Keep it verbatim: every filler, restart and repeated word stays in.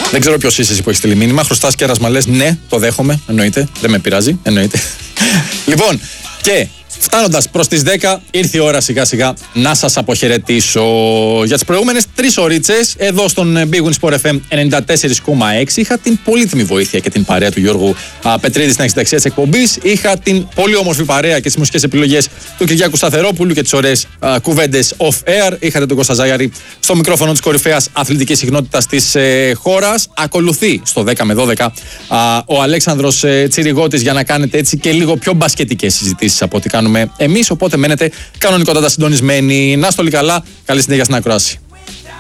Δεν ξέρω ποιος είσαι εσύ που έχει στείλει μήνυμα. Χρωστάς κέρασμα, λες ναι, το δέχομαι. Εννοείται. Δεν με πειράζει. Εννοείται. Λοιπόν, και φτάνοντας προς τις δέκα, ήρθε η ώρα σιγά σιγά να σας αποχαιρετήσω. Για τις προηγούμενες τρεις ωρίτσες, εδώ στον Big Win Sport εφ εμ ενενήντα τέσσερα κόμμα έξι, είχα την πολύτιμη βοήθεια και την παρέα του Γιώργου α, Πετρίδη στην αξιταξία της εκπομπής. Είχα την πολύ όμορφη παρέα και τις μουσικές επιλογές του Κυριάκου Σταθερόπουλου και τις ωραίες α, κουβέντες off-air. Είχατε τον Κώστα Ζάγιαρη στο μικρόφωνο της κορυφαίας αθλητικής συχνότητας της ε, χώρας. Ακολουθεί στο δέκα με δώδεκα α, ο Αλέξανδρος ε, Τσιριγώτης για να κάνετε έτσι και λίγο πιο μπασκετικές συζητήσεις από ό,τι κάνουμε εμείς. Οπότε μένετε κανονικότατα συντονισμένοι. Να είστε όλοι καλά. Καλή συνέχεια στην ακρόαση.